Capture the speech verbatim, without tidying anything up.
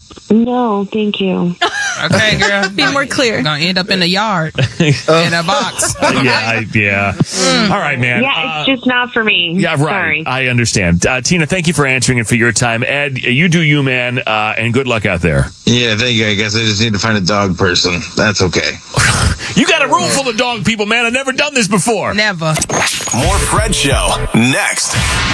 No, thank you. Okay, girl. Be more clear. Gonna end up in the yard in a box. yeah, I, yeah. Mm. All right, man. Yeah, Uh, it's just not for me. Yeah, right. Sorry. I understand. Uh, Tina, thank you for answering and for your time. Ed, you do you, man, uh, and good luck out there. Yeah, thank you. I guess I just need to find a dog person. That's okay. You got a room full of dog people, man. I've never done this before. Never. More Fred Show next.